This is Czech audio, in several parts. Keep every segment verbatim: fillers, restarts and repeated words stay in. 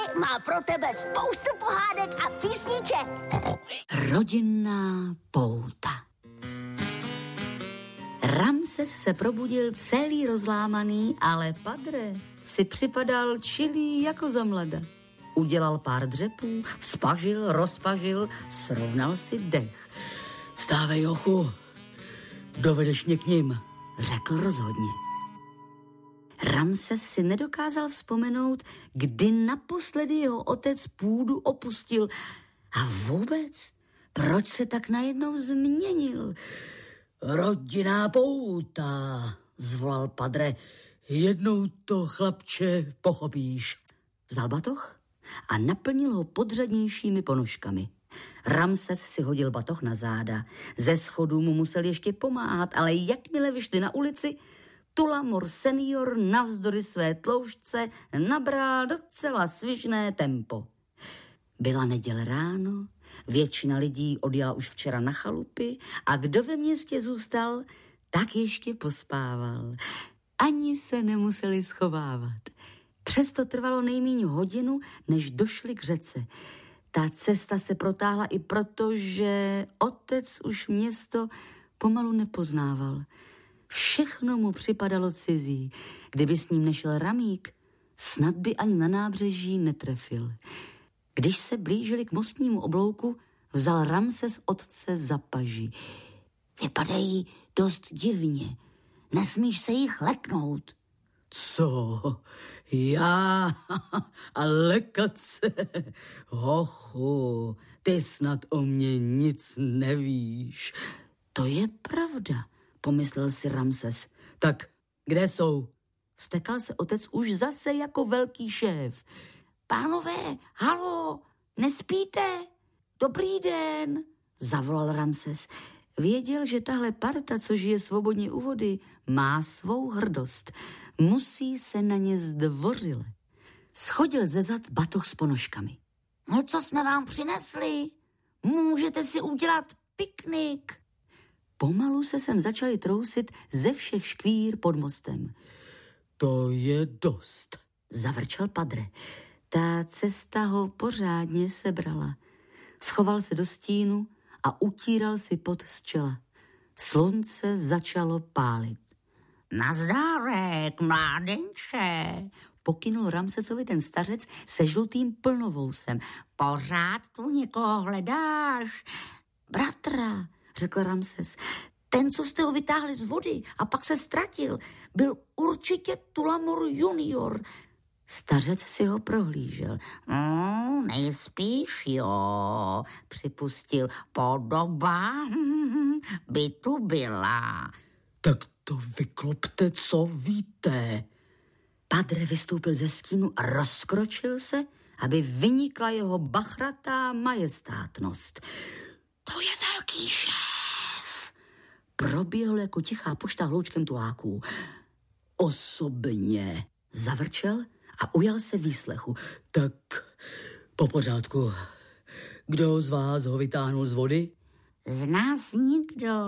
má pro tebe spoustu pohádek a písniček. Rodinná pouta. Ramses se probudil celý rozlámaný, ale Padre si připadal čilý jako za mlada. Udělal pár dřepů, vzpažil, rozpažil, srovnal si dech. Vstávej, Jochu, dovedeš mě k ním, řekl rozhodně. Ramses si nedokázal vzpomenout, kdy naposledy jeho otec půdu opustil. A vůbec, proč se tak najednou změnil? Rodinná pouta, zvolal Padre. Jednou to, chlapče, pochopíš. Vzal batoh a naplnil ho podřadnějšími ponožkami. Ramses si hodil batoh na záda. Ze schodů mu musel ještě pomáhat, ale jakmile vyšli na ulici, Tulamor senior navzdory své tloušťce nabral docela svižné tempo. Byla neděle ráno, většina lidí odjela už včera na chalupy a kdo ve městě zůstal, tak ještě pospával. Ani se nemuseli schovávat. Přesto trvalo nejméně hodinu, než došli k řece. Ta cesta se protáhla i proto, že otec už město pomalu nepoznával. Všechno mu připadalo cizí. Kdyby s ním nešel Ramík, snad by ani na nábřeží netrefil. Když se blížili k mostnímu oblouku, vzal Ramses otce za paži. Vypadají dost divně. Nesmíš se jich leknout. Co? Já a lekat se? Hochu, ty snad o mě nic nevíš. To je pravda, pomyslel si Ramses. Tak kde jsou? Vztekal se otec už zase jako velký šéf. Pánové, halo, nespíte? Dobrý den, zavolal Ramses. Věděl, že tahle parta, co žije svobodně u vody, má svou hrdost. Musí se na ně zdvořile. Schodil ze zad batoh s ponožkami. Něco jsme vám přinesli. Můžete si udělat piknik. Pomalu se sem začali trousit ze všech škvír pod mostem. To je dost, zavrčel Padre. Ta cesta ho pořádně sebrala. Schoval se do stínu a utíral si pot z čela. Slunce začalo pálit. Nazdárek, mládenče, pokynul Ramsesovi ten stařec se žlutým plnovousem. Pořád tu někoho hledáš? Bratra, řekl Ramses, ten, co jste ho vytáhli z vody a pak se ztratil, byl určitě Tulamor junior. Stařec si ho prohlížel. No, nejspíš jo, připustil. Podoba by tu byla. Tak to vyklopte, co víte. Padre vystoupil ze stínu a rozkročil se, aby vynikla jeho bachratá majestátnost. To je velký šéf. Proběhl jako tichá pošta hloučkem tuláků. Osobně, zavrčel a ujal se výslechu. Tak po pořádku. Kdo z vás ho vytáhnul z vody? Z nás nikdo.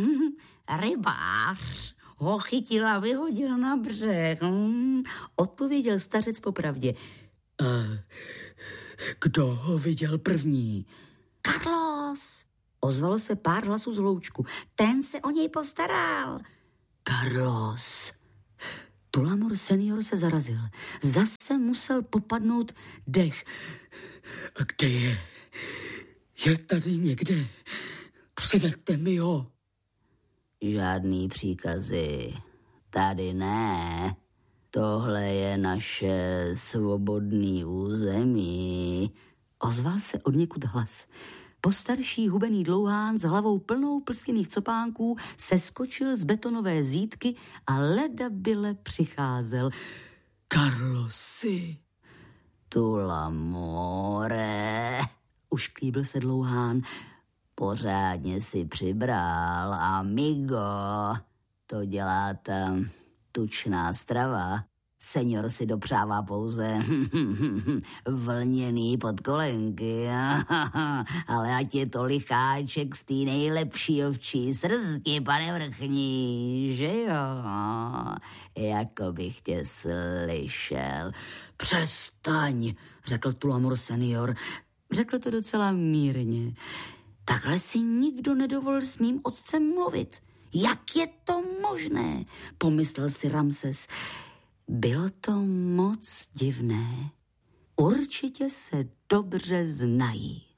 Rybář ho chytil a vyhodil na břeh. Odpověděl stařec popravdě. A kdo ho viděl první? Carlos. Ozvalo se pár hlasů z hloučku. Ten se o něj postaral. Carlos. Tulamor senior se zarazil. Zase musel popadnout dech. A kde je? Je tady někde. Přiveďte mi ho. Žádný příkazy. Tady ne. Tohle je naše svobodný území. Ozval se odněkud hlas. Postarší hubený dlouhán s hlavou plnou plstěných copánků seskočil z betonové zítky a ledabyle přicházel. Carlosi. Tulamore, ušklíbil se dlouhán. Pořádně si přibral, amigo. To dělá ta tučná strava. Senior si dopřává pouze vlněný podkolenky, ale ať je to licháček z té nejlepší ovčí srsti, pane vrchní, že jo? Jako bych tě slyšel. Přestaň, řekl Tullamore senior. Řekl to docela mírně. Takhle si nikdo nedovolil s mým otcem mluvit. Jak je to možné? Pomyslel si Ramses. Bylo to moc divné. Určitě se dobře znají.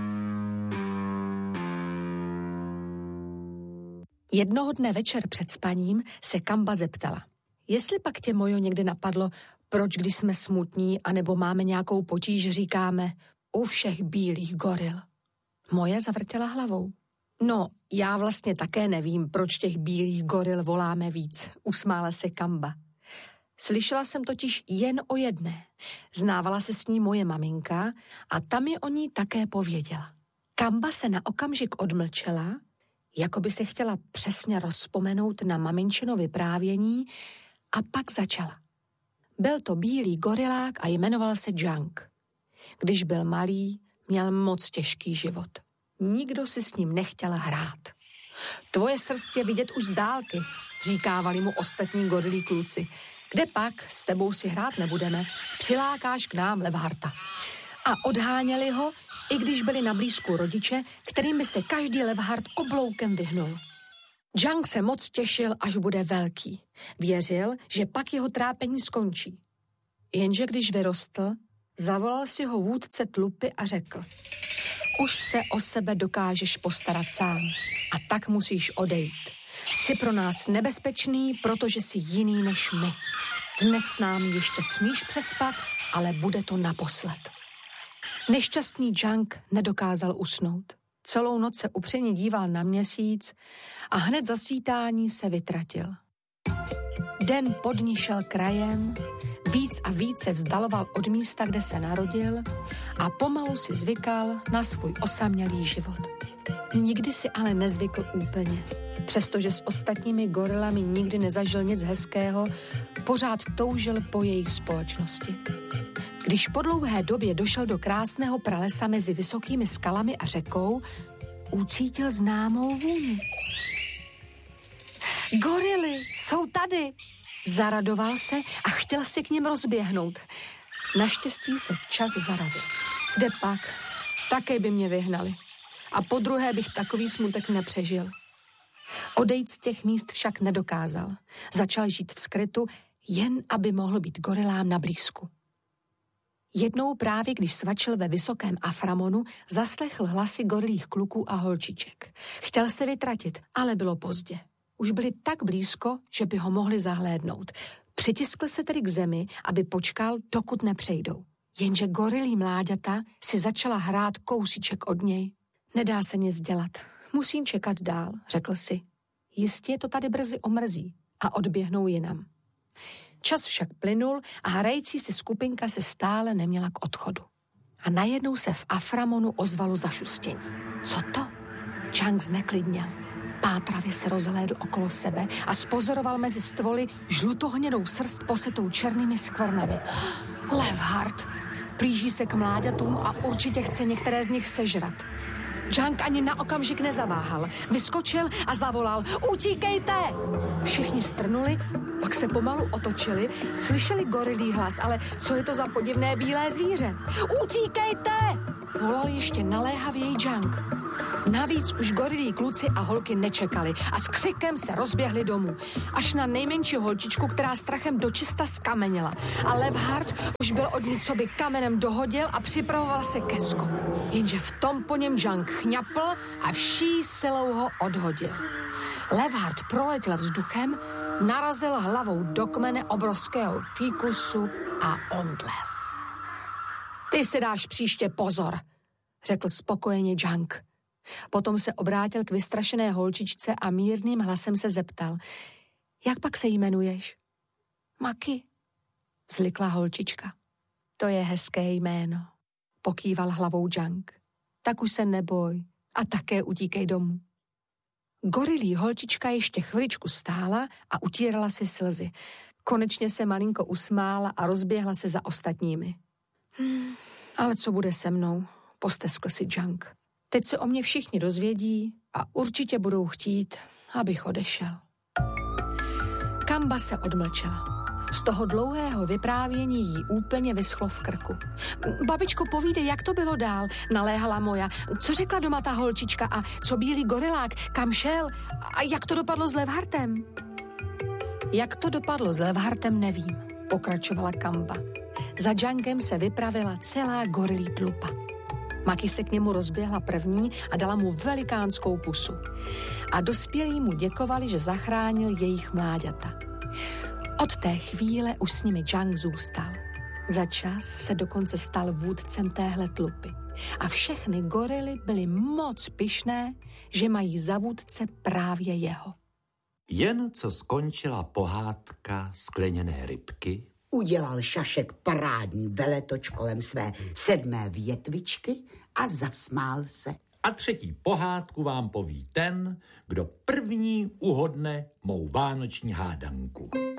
Jednoho dne večer před spaním se Kamba zeptala. Jestli pak tě, Mojo, někdy napadlo, proč když jsme smutní anebo máme nějakou potíž, říkáme u všech bílých goril. Moje zavrtěla hlavou. No, já vlastně také nevím, proč těch bílých goril voláme víc, usmála se Kamba. Slyšela jsem totiž jen o jedné. Znávala se s ní moje maminka a ta mi o ní také pověděla. Kamba se na okamžik odmlčela, jako by se chtěla přesně rozpomenout na maminčino vyprávění a pak začala. Byl to bílý gorilák a jmenoval se Junk. Když byl malý, měl moc těžký život. Nikdo si s ním nechtěl hrát. Tvoje srst je vidět už z dálky, říkávali mu ostatní gorilí kluci. Kde pak, s tebou si hrát nebudeme, přilákáš k nám Levharta. A odháněli ho, i když byli na blízku rodiče, kterým by se každý Levhart obloukem vyhnul. Junk se moc těšil, až bude velký. Věřil, že pak jeho trápení skončí. Jenže když vyrostl, zavolal si ho vůdce tlupy a řekl: Už se o sebe dokážeš postarat sám a tak musíš odejít. Jsi pro nás nebezpečný, protože jsi jiný než my. Dnes s námi ještě smíš přespat, ale bude to naposled. Nešťastný Junk nedokázal usnout. Celou noc se upřeně díval na měsíc a hned za svítání se vytratil. Den pod ní šel krajem, víc a víc se vzdaloval od místa, kde se narodil a pomalu si zvykal na svůj osamělý život. Nikdy si ale nezvykl úplně. Přestože s ostatními gorilami nikdy nezažil nic hezkého, pořád toužil po jejich společnosti. Když po dlouhé době došel do krásného pralesa mezi vysokými skalami a řekou, ucítil známou vůni. Gorily, jsou tady! Zaradoval se a chtěl se k nim rozběhnout. Naštěstí se včas zarazil. Kde pak? Také by mě vyhnali. A po druhé bych takový smutek nepřežil. Odejít z těch míst však nedokázal. Začal žít v skrytu, jen aby mohl být gorilám na blízku. Jednou právě, když svačil ve vysokém Aframonu, zaslechl hlasy gorilích kluků a holčiček. Chtěl se vytratit, ale bylo pozdě. Už byli tak blízko, že by ho mohli zahlédnout. Přitiskl se tedy k zemi, aby počkal, dokud nepřejdou. Jenže gorilí mláďata si začala hrát kousíček od něj. Nedá se nic dělat. Musím čekat dál, řekl si. Jistě to tady brzy omrzí a odběhnou jinam. Čas však plynul a hrající si skupinka se stále neměla k odchodu. A najednou se v Aframonu ozvalo zašustění. Co to? Junk zneklidněl. Pátravě se rozhlédl okolo sebe a spozoroval mezi stvoly žlutohnědou srst posetou černými skvrnami. Levhart! Plíží se k mláďatům a určitě chce některé z nich sežrat. Junk ani na okamžik nezaváhal. Vyskočil a zavolal: Utíkejte! Všichni strnuli, pak se pomalu otočili, slyšeli gorilí hlas, ale co je to za podivné bílé zvíře? Utíkejte! Volal ještě naléhavěji Junk. Navíc už gorilí kluci a holky nečekali a s křikem se rozběhli domů. Až na nejmenší holčičku, která strachem dočista skamenila. A Levhart už byl od ní, co by kamenem dohodil a připravoval se ke skoku. Jenže v tom po něm Junk chňapl a vší silou ho odhodil. Levhart proletěl vzduchem, narazil hlavou do kmene obrovského fíkusu a omdlel. Ty si dáš příště pozor, řekl spokojeně Junk. Potom se obrátil k vystrašené holčičce a mírným hlasem se zeptal: Jak pak se jmenuješ? Maki, zlikla holčička. To je hezké jméno, pokýval hlavou Junk. Tak už se neboj a také utíkej domů. Gorilí holčička ještě chviličku stála a utírala si slzy. Konečně se malinko usmála a rozběhla se za ostatními. Hmm, ale co bude se mnou? Posteskl si Junk. Teď se o mě všichni dozvědí a určitě budou chtít, abych odešel. Kamba se odmlčela. Z toho dlouhého vyprávění jí úplně vyschlo v krku. Babičko, povídej, jak to bylo dál, naléhala Moja. Co řekla doma ta holčička a co bílý gorilák, kam šel a jak to dopadlo s Levhartem? Jak to dopadlo s Levhartem, nevím, pokračovala Kamba. Za Džangem se vypravila celá gorilí tlupa. Maki se k němu rozběhla první a dala mu velikánskou pusu. A dospělí mu děkovali, že zachránil jejich mláďata. Od té chvíle už s nimi Džang zůstal. Za čas se dokonce stal vůdcem téhle tlupy. A všechny gorily byly moc pyšné, že mají za vůdce právě jeho. Jen co skončila pohádka skleněné rybky, udělal Šašek parádní veletoč kolem své sedmé větvičky a zasmál se. a třetí pohádku vám poví ten, kdo první uhodne mou vánoční hádanku.